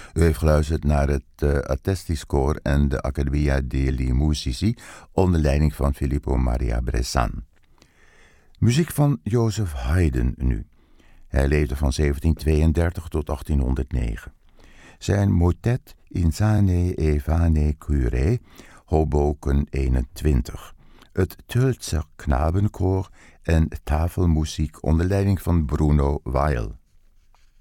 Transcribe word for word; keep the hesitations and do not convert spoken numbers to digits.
U heeft geluisterd naar het uh, Attestis Koor en de Accademia degli Musici onder leiding van Filippo Maria Bressan. Muziek van Joseph Haydn nu. Hij leefde van zeventienhonderdtweeëndertig tot achttienhonderdnegen. Zijn motet Insane e vane cure, Hoboken eenentwintig. Het Tölzer Knabenkoor en tafelmuziek onder leiding van Bruno Weil.